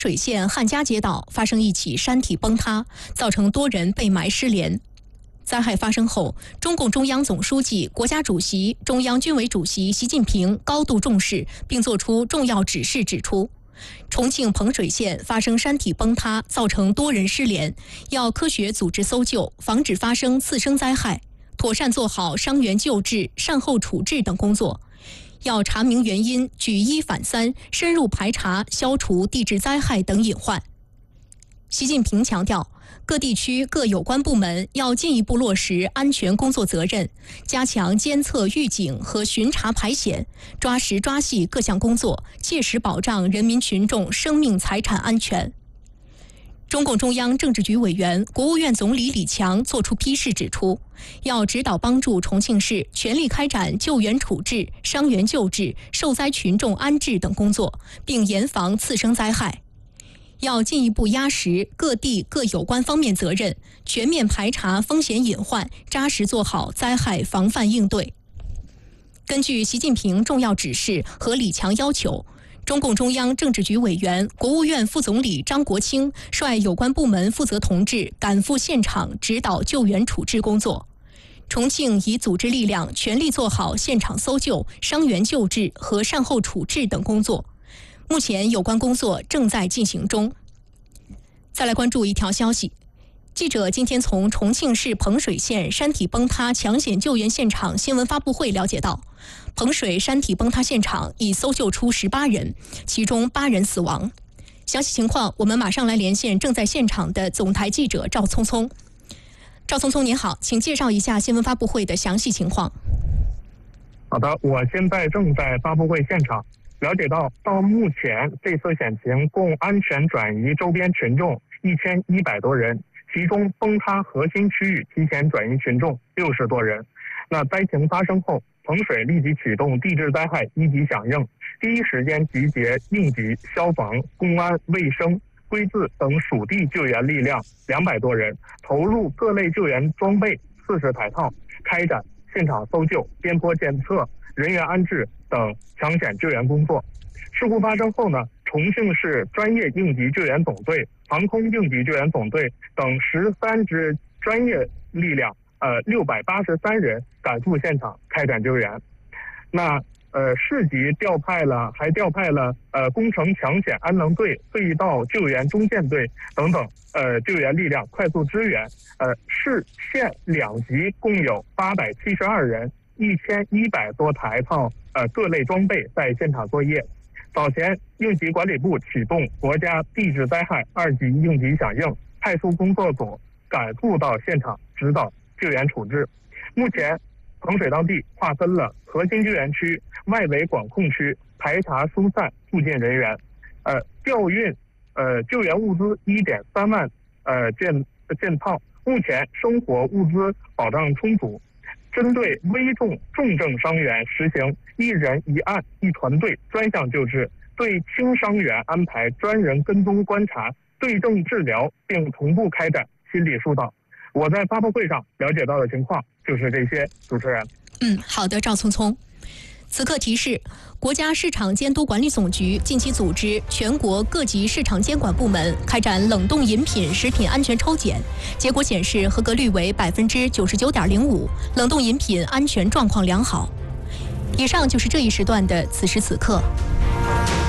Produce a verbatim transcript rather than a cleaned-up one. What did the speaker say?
水县汉家街道发生一起山体崩塌，造成多人被埋失联。灾害发生后，中共中央总书记、国家主席、中央军委主席习近平高度重视，并作出重要指示，指出，重庆彭水县发生山体崩塌，造成多人失联，要科学组织搜救，防止发生次生灾害，妥善做好伤员救治、善后处置等工作。要查明原因，举一反三，深入排查、消除地质灾害等隐患。习近平强调，各地区各有关部门要进一步落实安全工作责任，加强监测预警和巡查排险，抓实抓细各项工作，切实保障人民群众生命财产安全。中共中央政治局委员、国务院总理李强作出批示指出，要指导帮助重庆市全力开展救援处置、伤员救治、受灾群众安置等工作，并严防次生灾害。要进一步压实各地各有关方面责任，全面排查风险隐患，扎实做好灾害防范应对。根据习近平重要指示和李强要求，中共中央政治局委员、国务院副总理张国清率有关部门负责同志赶赴现场指导救援处置工作。重庆已组织力量全力做好现场搜救、伤员救治和善后处置等工作。目前有关工作正在进行中。再来关注一条消息，记者今天从重庆市彭水县山体崩塌抢险救援现场新闻发布会了解到，彭水山体崩塌现场已搜救出十八人，其中八人死亡。详细情况，我们马上来连线正在现场的总台记者赵聪聪。赵聪聪您好，请介绍一下新闻发布会的详细情况。 好的，我现在正在发布会现场。了解到，到目前这次险情共安全转移周边群众一千一百多人，其中崩塌核心区域提前转移群众六十多人。那灾情发生后，彭水立即启动地质灾害一级响应，第一时间集结应急、消防、公安、卫生、规制等属地救援力量两百多人，投入各类救援装备四十台套，开展现场搜救、边坡检测、人员安置等抢险救援工作。事故发生后呢，重庆市专业应急救援总队、航空应急救援总队等十三支专业力量，呃，六百八十三人赶赴现场开展救援。那呃，市级调派了，还调派了呃工程抢险安能队、隧道救援中线队等等呃救援力量快速支援。呃，市县两级共有八百七十二人。一千一百多台套呃各类装备在现场作业。早前，应急管理部启动国家地质灾害二级应急响应，派出工作组赶赴到现场指导救援处置。目前，彭水当地划分了核心救援区、外围管控区，排查疏散附近人员，呃调运呃救援物资一点三万呃件件套。目前生活物资保障充足。针对危重重症伤员实行一人一案一团队专项救治，对轻伤员安排专人跟踪观察、对症治疗，并同步开展心理疏导。我在发布会上了解到的情况就是这些，主持人。 嗯，好的，赵聪聪。此刻提示，国家市场监督管理总局近期组织全国各级市场监管部门开展冷冻饮品食品安全抽检，结果显示合格率为百分之九十九点零五，冷冻饮品安全状况良好。以上就是这一时段的此时此刻。